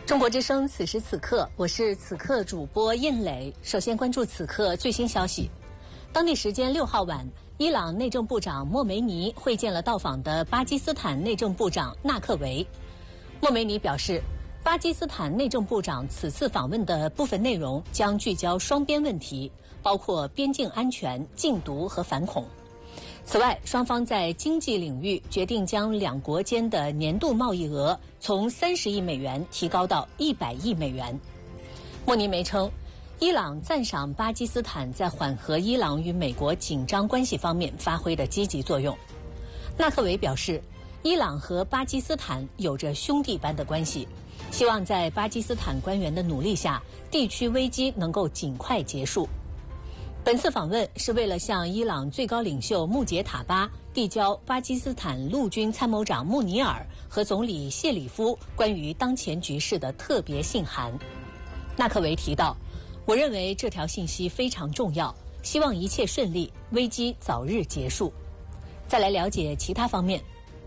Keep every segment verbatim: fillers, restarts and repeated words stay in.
中国之声，此时此刻，我是此刻主播印磊。首先关注此刻最新消息。当地时间六号晚，伊朗内政部长莫梅尼会见了到访的巴基斯坦内政部长纳克维。莫梅尼表示，巴基斯坦内政部长此次访问的部分内容将聚焦双边问题，包括边境安全、禁毒和反恐。此外，双方在经济领域决定将两国间的年度贸易额从三十亿美元提高到一百亿美元。莫尼梅称，伊朗赞赏巴基斯坦在缓和伊朗与美国紧张关系方面发挥的积极作用。纳克维表示，伊朗和巴基斯坦有着兄弟般的关系，希望在巴基斯坦官员的努力下，地区危机能够尽快结束。本次访问是为了向伊朗最高领袖穆杰塔巴递交巴基斯坦陆军参谋长穆尼尔和总理谢里夫关于当前局势的特别信函。纳克维提到，我认为这条信息非常重要，希望一切顺利，危机早日结束。再来了解其他方面。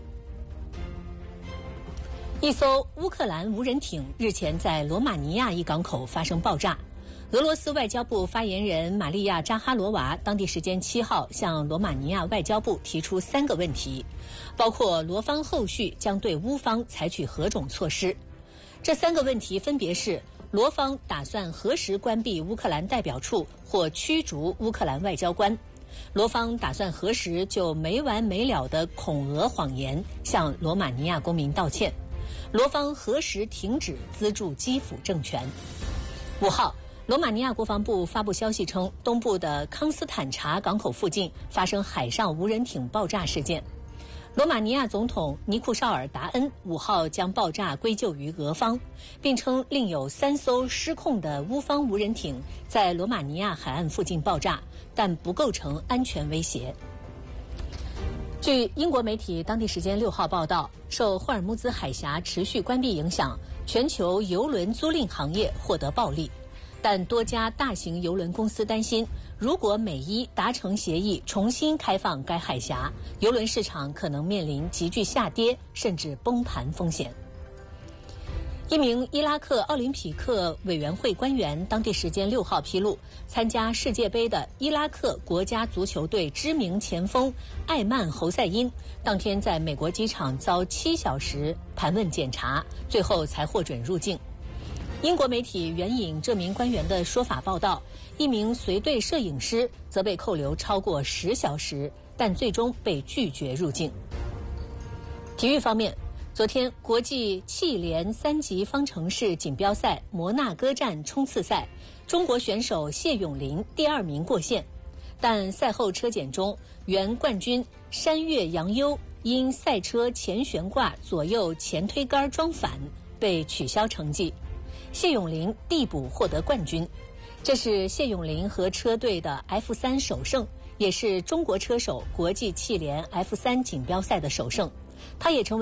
一艘乌克兰无人艇日前在罗马尼亚一港口发生爆炸。俄罗斯外交部发言人玛利亚·扎哈罗娃当地时间七号向罗马尼亚外交部提出三个问题，包括罗方后续将对乌方采取何种措施。这三个问题分别是：罗方打算何时关闭乌克兰代表处或驱逐乌克兰外交官；罗方打算何时就没完没了的恐俄谎言向罗马尼亚公民道歉；罗方何时停止资助基辅政权。五号，罗马尼亚国防部发布消息称，东部的康斯坦察港口附近发生海上无人艇爆炸事件。罗马尼亚总统尼库绍尔达恩五号将爆炸归咎于俄方，并称另有三艘失控的乌方无人艇在罗马尼亚海岸附近爆炸，但不构成安全威胁。据英国媒体当地时间六号报道，受霍尔木兹海峡持续关闭影响，全球邮轮租赁行业获得暴利。但多家大型邮轮公司担心，如果美伊达成协议重新开放该海峡，邮轮市场可能面临急剧下跌甚至崩盘风险。一名伊拉克奥林匹克委员会官员当地时间六号披露，参加世界杯的伊拉克国家足球队知名前锋艾曼侯赛因当天在美国机场遭七小时盘问检查，最后才获准入境。英国媒体援引这名官员的说法报道，一名随队摄影师则被扣留超过十小时，但最终被拒绝入境。体育方面，昨天国际汽联三级方程式锦标赛摩纳哥站冲刺赛，中国选手谢永林第二名过线，但赛后车检中，原冠军山岳杨优因赛车前悬挂左右前推杆装反被取消成绩。谢永林递补获得冠军，这是谢永林和车队的 F 三 首胜，也是中国车手国际汽联 F 三 锦标赛的首胜，他也成为